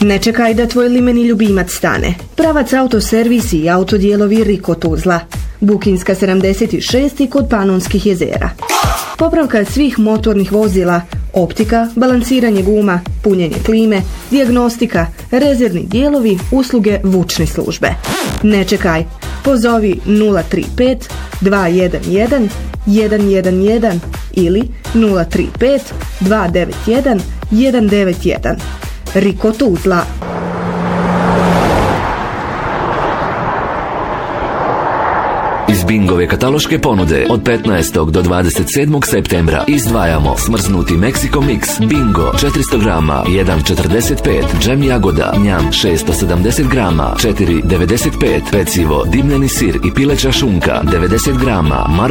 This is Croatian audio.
Ne čekaj da tvoj limeni ljubimac stane. Pravac autoservis i autodijelovi Riko Tuzla. Bukinska 76 kod Panonskih jezera. Popravka svih motornih vozila, optika, balansiranje guma, punjenje klime, dijagnostika, rezervni dijelovi, usluge vučne službe. Ne čekaj, pozovi 035 211 111 ili 035 291 191. Riko Tuzla. Iz Bingove kataloške ponude od 15. do 27. septembra izdvajamo smrznuti Mexico Mix Bingo 400 grama 1,45, džem jagoda njam 670 grama 4,95, pecivo, dimljeni sir i pileća šunka 90 grama